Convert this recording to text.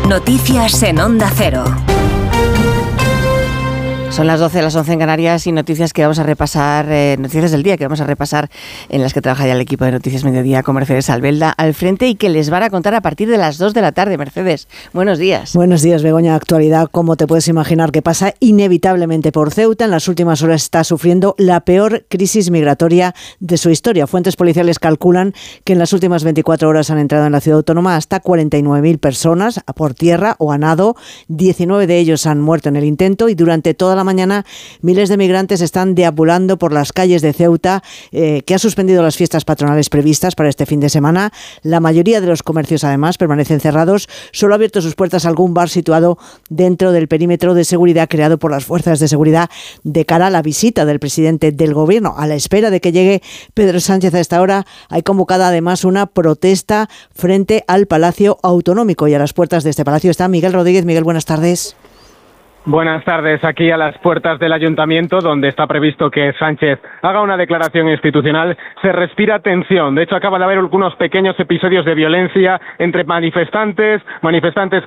Noticias en Onda Cero. Son las 12, las 11 en Canarias y noticias que vamos a repasar, noticias del día que vamos a repasar, en las que trabaja ya el equipo de Noticias Mediodía con Mercedes Albelda al frente y que les van a contar a partir de las 2 de la tarde. Mercedes, buenos días. Buenos días, Begoña. Actualidad, como te puedes imaginar, que pasa inevitablemente por Ceuta. En las últimas horas está sufriendo la peor crisis migratoria de su historia. Fuentes policiales calculan que en las últimas 24 horas han entrado en la ciudad autónoma hasta 49.000 personas por tierra o a nado. 19 de ellos han muerto en el intento y durante toda la mañana miles de migrantes están deambulando por las calles de Ceuta, que ha suspendido las fiestas patronales previstas para este fin de semana. La mayoría de los comercios, además, permanecen cerrados. Solo ha abierto sus puertas algún bar situado dentro del perímetro de seguridad creado por las fuerzas de seguridad de cara a la visita del presidente del gobierno. A la espera de que llegue Pedro Sánchez a esta hora, hay convocada además una protesta frente al Palacio Autonómico, y a las puertas de este palacio está Miguel Rodríguez. Miguel, buenas tardes. Buenas tardes. Aquí a las puertas del Ayuntamiento, donde está previsto que Sánchez haga una declaración institucional, se respira tensión. De hecho, acaba de haber algunos pequeños episodios de violencia entre manifestantes